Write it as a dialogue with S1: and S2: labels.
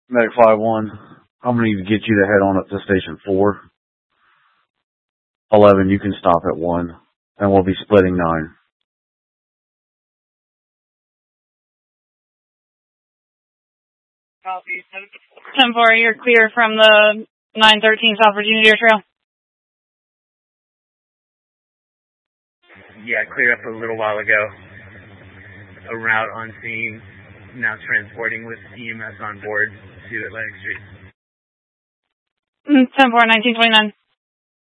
S1: Medic Flight 1, I'm going to need to get you to head on up to Station 4. 11, you can stop at 1, and we'll be splitting 9.
S2: Copy. 10-4, you're clear from the 913 South Virginia Deer Trail.
S3: Yeah, clear up a little while ago. A route on scene, now transporting with EMS on board to Atlantic Street.
S2: 10-4, 1929.